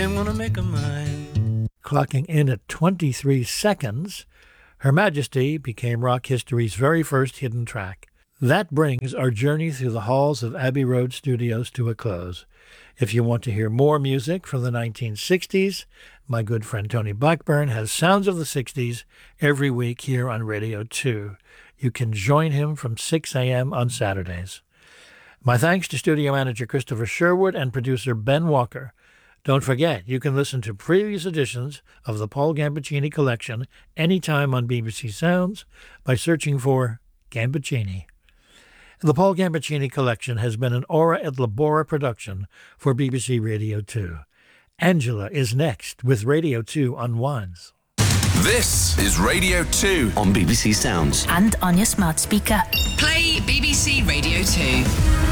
I'm gonna make a mine. Clocking in at 23 seconds, Her Majesty became rock history's very first hidden track. That brings our journey through the halls of Abbey Road Studios to a close. If you want to hear more music from the 1960s, my good friend Tony Blackburn has Sounds of the 60s every week here on Radio 2. You can join him from 6 a.m. on Saturdays. My thanks to studio manager Christopher Sherwood and producer Ben Walker. Don't forget, you can listen to previous editions of the Paul Gambaccini Collection anytime on BBC Sounds by searching for Gambaccini. The Paul Gambaccini Collection has been an Ora et Labora production for BBC Radio 2. Angela is next with Radio 2 Unwinds. This is Radio 2 on BBC Sounds. And on your smart speaker. Play BBC Radio 2.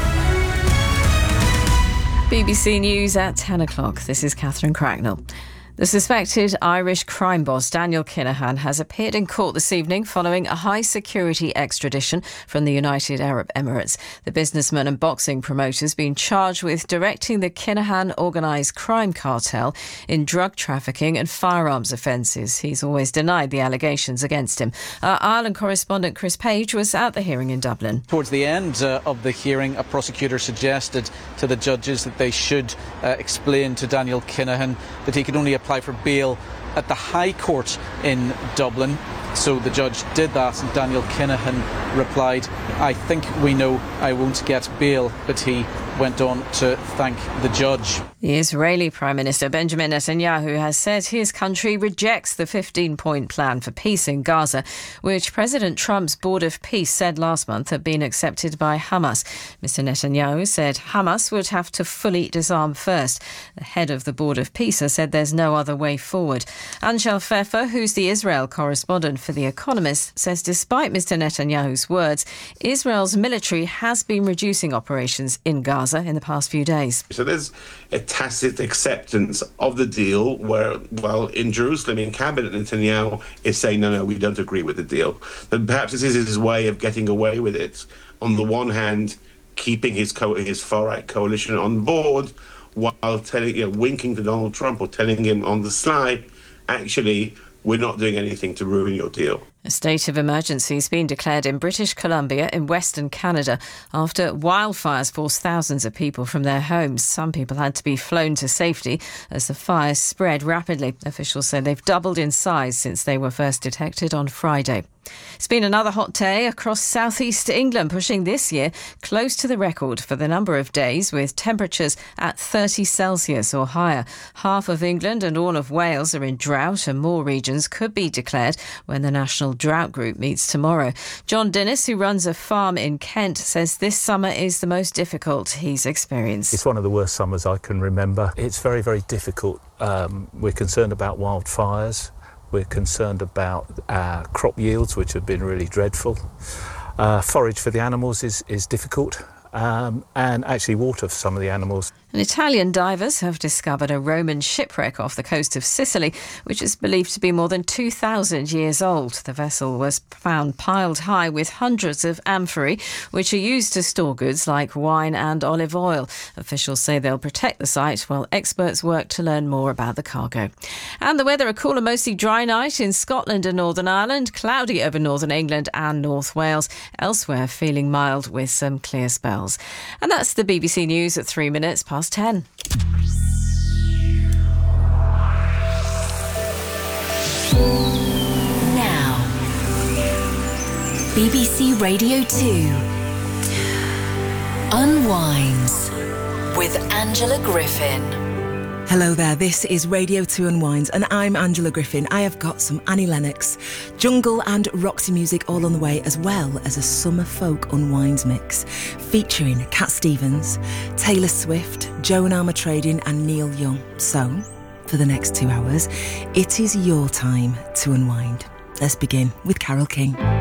BBC News at 10 o'clock. This is Catherine Cracknell. The suspected Irish crime boss Daniel Kinahan has appeared in court this evening following a high-security extradition from the United Arab Emirates. The businessman and boxing promoter has been charged with directing the Kinahan organised crime cartel in drug trafficking and firearms offences. He's always denied the allegations against him. Our Ireland correspondent Chris Page was at the hearing in Dublin. Towards the end of the hearing, a prosecutor suggested to the judges that they should explain to Daniel Kinahan that he could only apply for bail at the High Court in Dublin. So the judge did that, and Daniel Kinahan replied, "I think we know I won't get bail," but he went on to thank the judge. The Israeli Prime Minister Benjamin Netanyahu has said his country rejects the 15-point plan for peace in Gaza, which President Trump's Board of Peace said last month had been accepted by Hamas. Mr. Netanyahu said Hamas would have to fully disarm first. The head of the Board of Peace has said there's no other way forward. Anshel Pfeffer, who's the Israel correspondent for The Economist, says despite Mr. Netanyahu's words, Israel's military has been reducing operations in Gaza in the past few days. So there's a tacit acceptance of the deal where, well, in Jerusalem, in cabinet, Netanyahu is saying, no, we don't agree with the deal. But perhaps this is his way of getting away with it. On the one hand, keeping his far-right coalition on board while telling, winking to Donald Trump or telling him on the sly, actually, we're not doing anything to ruin your deal. A state of emergency has been declared in British Columbia in Western Canada after wildfires forced thousands of people from their homes. Some people had to be flown to safety as the fires spread rapidly. Officials say they've doubled in size since they were first detected on Friday. It's been another hot day across southeast England, pushing this year close to the record for the number of days with temperatures at 30 Celsius or higher. Half of England and all of Wales are in drought, and more regions could be declared when the National Drought Group meets tomorrow. John Dennis, who runs a farm in Kent, says this summer is the most difficult he's experienced. It's one of the worst summers I can remember. It's very, very difficult. We're concerned about wildfires. We're concerned about crop yields, which have been really dreadful. Forage for the animals is difficult, and actually water for some of the animals. And Italian divers have discovered a Roman shipwreck off the coast of Sicily, which is believed to be more than 2,000 years old. The vessel was found piled high with hundreds of amphorae, which are used to store goods like wine and olive oil. Officials say they'll protect the site while experts work to learn more about the cargo. And the weather, a cooler, mostly dry night in Scotland and Northern Ireland, cloudy over Northern England and North Wales. Elsewhere, feeling mild with some clear spells. And that's the BBC News at 3 minutes past 10. Now, BBC Radio 2 Unwinds with Angela Griffin. Hello there, this is Radio 2 Unwinds and I'm Angela Griffin. I have got some Annie Lennox, jungle and Roxy music all on the way, as well as a summer folk unwinds mix featuring Cat Stevens, Taylor Swift, Joan Armatrading and Neil Young. So, for the next 2 hours, it is your time to unwind. Let's begin with Carole King.